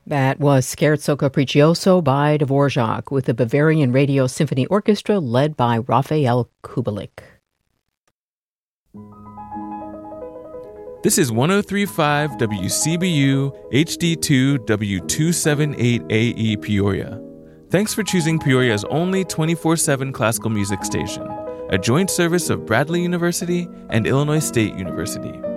That was Scherzo Capriccioso by Dvorak with the Bavarian Radio Symphony Orchestra led by Raphael Kubelik. This is 103.5 WCBU HD2 W278AE Peoria. Thanks for choosing Peoria's only 24/7 classical music station, a joint service of Bradley University and Illinois State University.